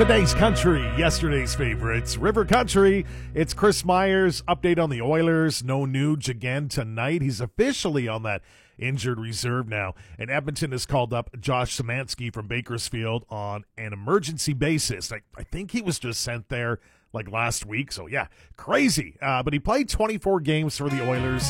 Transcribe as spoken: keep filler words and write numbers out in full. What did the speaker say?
Today's country, yesterday's favorites, River Country. It's Chris Myers. Update on the Oilers. No Nuge again tonight. He's officially on that injured reserve now. And Edmonton has called up Josh Szymanski from Bakersfield on an emergency basis. I, I think he was just sent there like last week. So, yeah, crazy. Uh, but he played twenty-four games for the Oilers.